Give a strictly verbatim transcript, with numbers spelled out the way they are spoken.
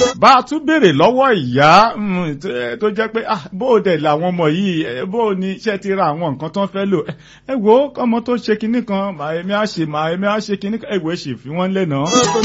bá a tún béèrè lọ́wọ́ ìyá tó jẹ́ pé bó o dẹ̀ làwọn ọmọ yìí bó o ní iṣẹ́ ti ra àwọn nǹkan tó ń fẹ́ lò ẹ wo ọmọ tó ṣe kinní kan màá èmi á ṣe màá èmi á ṣe kinní kan ẹ wo ẹ ṣì fi wọ́n lẹ́nà.